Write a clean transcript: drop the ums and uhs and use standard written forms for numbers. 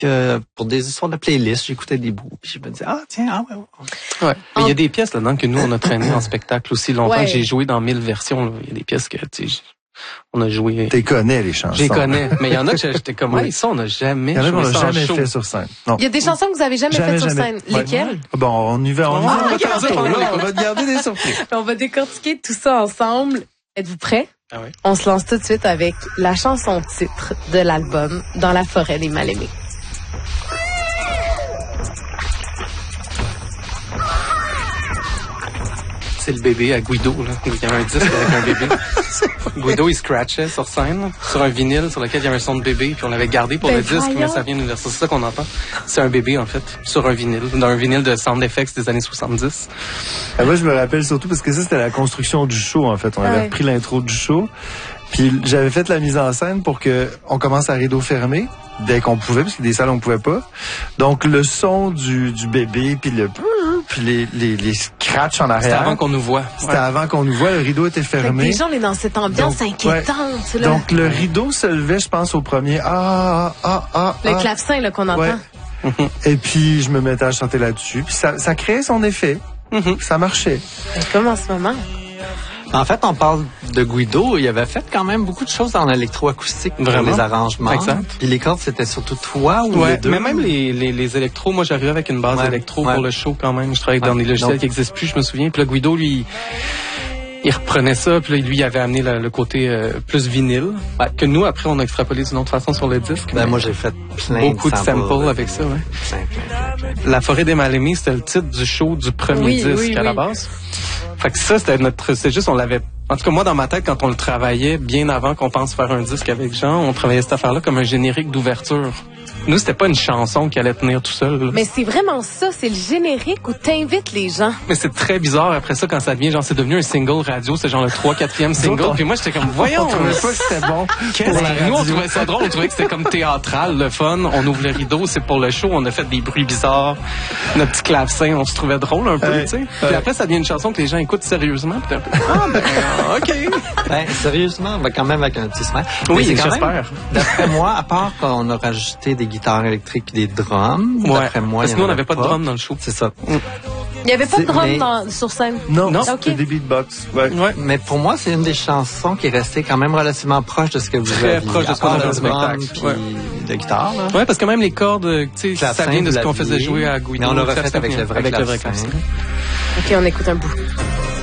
pour des histoires de playlist, j'écoutais des bouts. Puis je me disais, ouais. Ouais. Mais il y a des pièces là-dedans que nous, on a traîné en spectacle aussi longtemps. Ouais. Que j'ai joué dans 1000 versions. Là. Il y a des pièces que, tu sais, on a joué. T'es connais les chansons. Je les connais. Mais il y en a que j'étais comme, Oui. ça, on n'a jamais Il y en a qu'on joué n'a ça en jamais show. fait sur scène. Non. Il y a des chansons que vous avez jamais faites sur scène. Ouais. Lesquelles? Bon, on y va. On ok. va te garder des surprises. On va décortiquer tout ça ensemble. Êtes-vous prêts? Ah oui. On se lance tout de suite avec la chanson titre de l'album Dans la forêt des mal-aimés. C'est le bébé à Guido, là. Il y avait un disque avec un bébé. Guido, il scratchait sur scène, sur un vinyle sur lequel il y avait un son de bébé, puis on l'avait gardé pour le disque, voyons. mais ça vient d'une version. C'est ça qu'on entend. C'est un bébé, en fait, sur un vinyle, dans un vinyle de sound effects des années 70. Moi, je me rappelle surtout parce que ça, c'était la construction du show, en fait. On avait repris l'intro du show. Puis j'avais fait la mise en scène pour que on commence à rideau fermé dès qu'on pouvait, parce que des salles on pouvait pas. Donc le son du bébé puis les scratchs en arrière. C'était avant qu'on nous voit. C'était avant qu'on nous voie. Le rideau était fermé. Les gens, on est dans cette ambiance inquiétante. Là. Donc le rideau se levait, je pense, au premier. Le clavecin là qu'on entend. Ouais. Et puis je me mettais à chanter là-dessus. Puis ça créait son effet. Ça marchait. Comme en ce moment. En fait, on parle de Guido. Il avait fait quand même beaucoup de choses dans l'électroacoustique pour Vraiment? les arrangements. Exact. Puis les cordes, c'était surtout toi ou les deux? Mais même les électros, moi j'arrivais avec une base électro pour le show quand même. Je travaillais dans des logiciels qui n'existent plus, je me souviens. Puis là, Guido, lui, il reprenait ça, puis là, lui, il avait amené le côté plus vinyle, que nous, après, on a extrapolé d'une autre façon sur le disque. Ben, moi, j'ai fait beaucoup de samples avec ça, ouais. Plein. La forêt des mal-aimés, c'était le titre du show du premier disque à la base. Fait que ça, c'est juste, on l'avait... En tout cas, moi, dans ma tête, quand on le travaillait, bien avant qu'on pense faire un disque avec Jean, on travaillait cette affaire-là comme un générique d'ouverture. Nous, c'était pas une chanson qui allait tenir tout seul. Là. Mais c'est vraiment ça, c'est le générique où t'invites les gens. Mais c'est très bizarre après ça quand ça devient genre c'est devenu un single radio, c'est genre le 3-4e single. Puis moi j'étais comme voyons, on trouvait pas que c'était bon. Nous on trouvait ça drôle, on trouvait que c'était comme théâtral, le fun. On ouvre le rideau, c'est pour le show, on a fait des bruits bizarres, notre petit clavecin, on se trouvait drôle un peu, tu sais. Puis après ça devient une chanson que les gens écoutent sérieusement. Puis ok. Ben sérieusement, ben quand même avec un petit smile. Oui, j'espère. D'après moi, à part qu'on a rajouté des guitares électriques et des drums, d'après moi, parce que nous on n'avait pas de drums dans le show. C'est ça. Il n'y avait pas de drum sur scène? Non, c'était des beatbox. Ouais. Mais pour moi, c'est une des chansons qui est restée quand même relativement proche de ce que vous Très aviez. proche de ce qu'on avait au spectacle. Puis de guitare, là. Ouais, parce que même les cordes, tu sais, ça vient de ce qu'on faisait jouer à Guido. Mais on l'a refait avec le vrai clavecin. OK, on écoute un bout.